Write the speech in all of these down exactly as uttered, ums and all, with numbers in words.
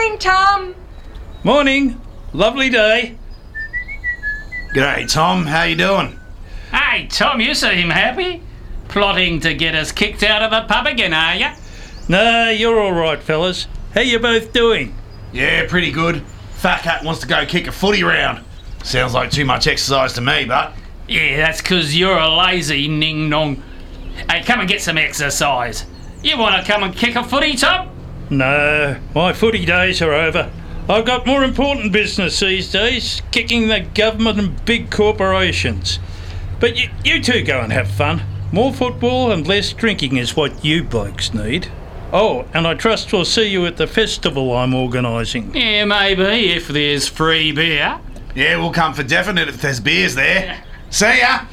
Morning, Tom. Morning. Lovely day. G'day, Tom. How you doing? Hey, Tom, you seem happy. Plotting to get us kicked out of the pub again, are you? No, you're all right, fellas. How you both doing? Yeah, pretty good. Fat Cat wants to go kick a footy round. Sounds like too much exercise to me, but... Yeah, that's 'cause you're a lazy ning-nong. Hey, come and get some exercise. You want to come and kick a footy, Tom? No, my footy days are over. I've got more important business these days, kicking the government and big corporations. But y- you two go and have fun. More football and less drinking is what you blokes need. Oh, and I trust we'll see you at the festival I'm organising. Yeah, maybe, if there's free beer. Yeah, we'll come for definite if there's beers there. See ya!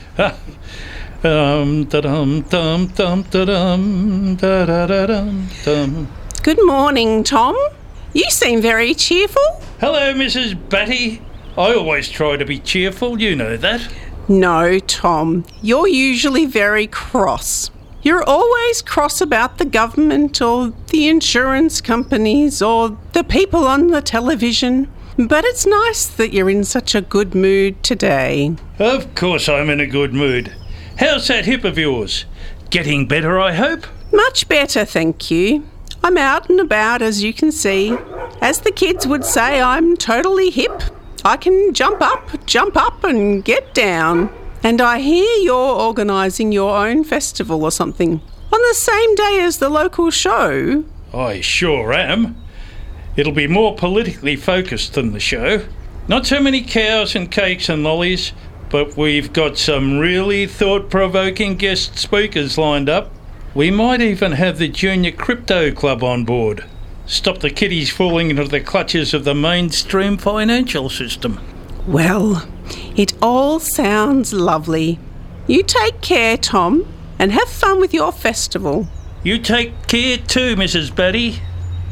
um, da-dum, dum, dum, da-dum, da-da-da-dum, dum. Good morning, Tom. You seem very cheerful. Hello, Missus Batty. I always try to be cheerful, you know that. No, Tom. You're usually very cross. You're always cross about the government or the insurance companies or the people on the television. But it's nice that you're in such a good mood today. Of course I'm in a good mood. How's that hip of yours? Getting better, I hope? Much better, thank you. I'm out and about, as you can see. As the kids would say, I'm totally hip. I can jump up, jump up and get down. And I hear you're organising your own festival or something on the same day as the local show. I sure am. It'll be more politically focused than the show. Not so many cows and cakes and lollies, but we've got some really thought-provoking guest speakers lined up. We might even have the Junior Crypto Club on board. Stop the kiddies falling into the clutches of the mainstream financial system. Well, it all sounds lovely. You take care, Tom, and have fun with your festival. You take care too, Missus Batty.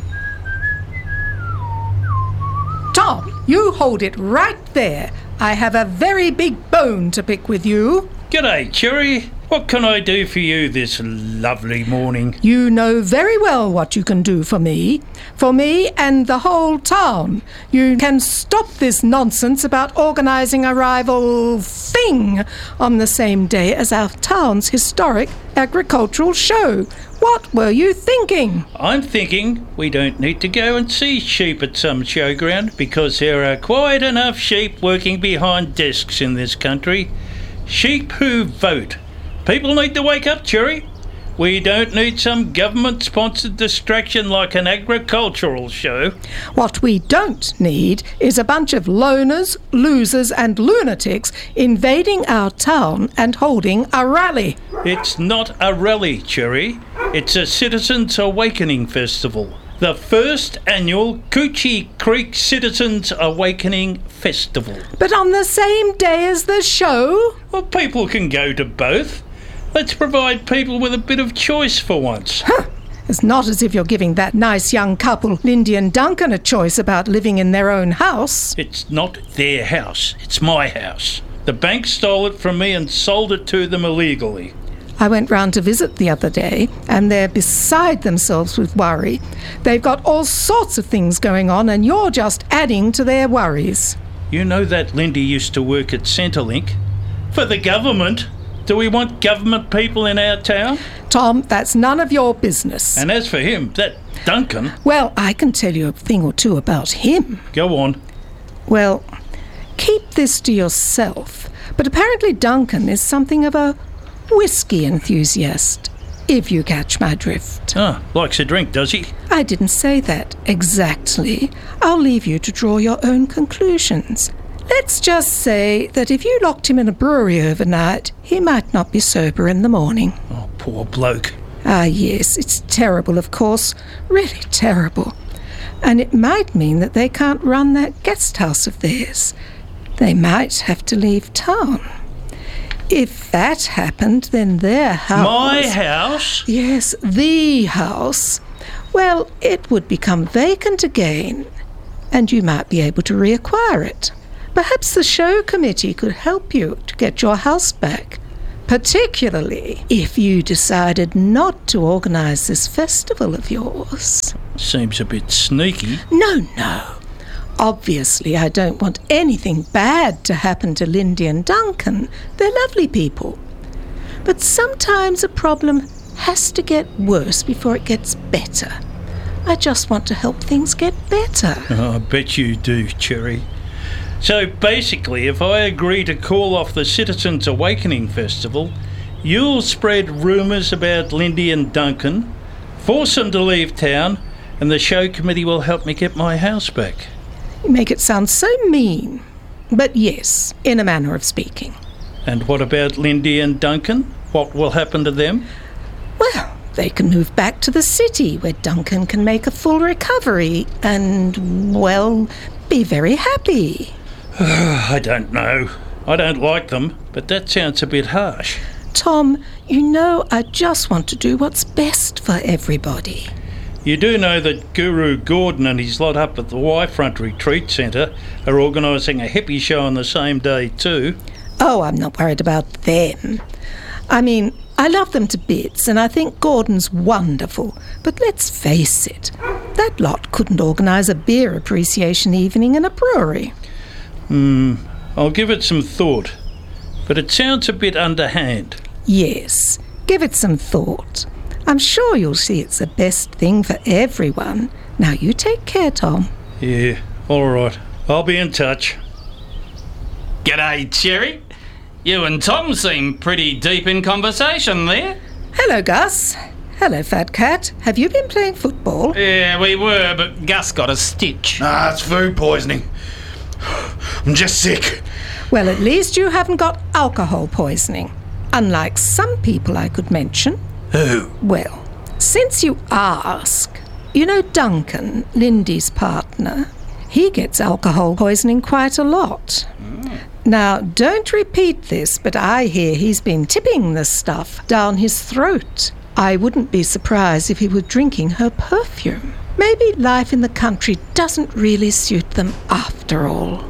Tom, you hold it right there. I have a very big bone to pick with you. G'day, Cherry. What can I do for you this lovely morning? You know very well what you can do for me. For me and the whole town. You can stop this nonsense about organising a rival thing on the same day as our town's historic agricultural show. What were you thinking? I'm thinking we don't need to go and see sheep at some showground because there are quite enough sheep working behind desks in this country. Sheep who vote. People need to wake up, Cherry. We don't need some government-sponsored distraction like an agricultural show. What we don't need is a bunch of loners, losers and lunatics invading our town and holding a rally. It's not a rally, Cherry. It's a Citizens Awakening Festival. The first annual Coochie Creek Citizens Awakening Festival. But on the same day as the show? Well, people can go to both. Let's provide people with a bit of choice for once. Huh. It's not as if you're giving that nice young couple, Lindy and Duncan, a choice about living in their own house. It's not their house. It's my house. The bank stole it from me and sold it to them illegally. I went round to visit the other day, and they're beside themselves with worry. They've got all sorts of things going on, and you're just adding to their worries. You know that Lindy used to work at Centrelink? For the government. Do we want government people in our town? Tom, that's none of your business. And as for him, that Duncan... Well, I can tell you a thing or two about him. Go on. Well, keep this to yourself. But apparently Duncan is something of a whiskey enthusiast, if you catch my drift. Ah, likes a drink, does he? I didn't say that exactly. I'll leave you to draw your own conclusions. Let's just say that if you locked him in a brewery overnight, he might not be sober in the morning. Oh, poor bloke. Ah, yes, it's terrible, of course. Really terrible. And it might mean that they can't run that guest house of theirs. They might have to leave town. If that happened, then their house... My house? Yes, the house. Well, it would become vacant again, and you might be able to reacquire it. Perhaps the show committee could help you to get your house back. Particularly if you decided not to organise this festival of yours. Seems a bit sneaky. No, no. Obviously, I don't want anything bad to happen to Lindy and Duncan. They're lovely people. But sometimes a problem has to get worse before it gets better. I just want to help things get better. Oh, I bet you do, Cherry. So basically, if I agree to call off the Citizens Awakening Festival, you'll spread rumours about Lindy and Duncan, force them to leave town, and the show committee will help me get my house back. You make it sound so mean. But yes, in a manner of speaking. And what about Lindy and Duncan? What will happen to them? Well, they can move back to the city where Duncan can make a full recovery and, well, be very happy. I don't know. I don't like them, but that sounds a bit harsh. Tom, you know I just want to do what's best for everybody. You do know that Guru Gordon and his lot up at the Y-Front Retreat Centre are organising a hippie show on the same day too. Oh, I'm not worried about them. I mean, I love them to bits and I think Gordon's wonderful. But let's face it, that lot couldn't organise a beer appreciation evening in a brewery. Hmm, I'll give it some thought. But it sounds a bit underhand. Yes, give it some thought. I'm sure you'll see it's the best thing for everyone. Now you take care, Tom. Yeah, all right. I'll be in touch. G'day, Cherry. You and Tom seem pretty deep in conversation there. Hello, Gus. Hello, Fat Cat. Have you been playing football? Yeah, we were, but Gus got a stitch. Ah, it's food poisoning. I'm just sick. Well, at least you haven't got alcohol poisoning. Unlike some people I could mention. Who? Well, since you ask, you know Duncan, Lindy's partner, he gets alcohol poisoning quite a lot. Mm. Now, don't repeat this, but I hear he's been tipping the stuff down his throat. I wouldn't be surprised if he were drinking her perfume. Maybe life in the country doesn't really suit them after all.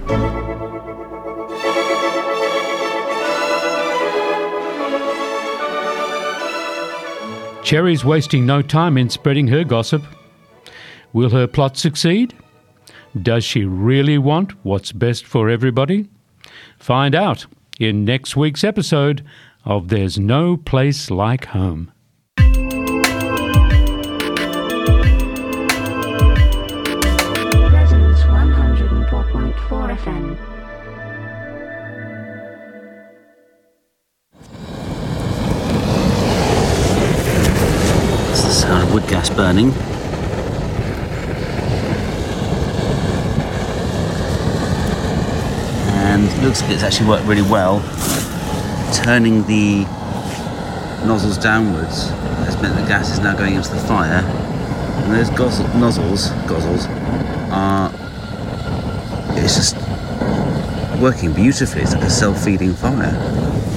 Cherry's wasting no time in spreading her gossip. Will her plot succeed? Does she really want what's best for everybody? Find out in next week's episode of There's No Place Like Home. Resonance one oh four point four F M. That's the sound of wood gas burning. And it looks like it's actually worked really well. Turning the nozzles downwards has meant the gas is now going into the fire, and those gozzle- nozzles, gozzles, are it's just working beautifully. It's like a self-feeding fire.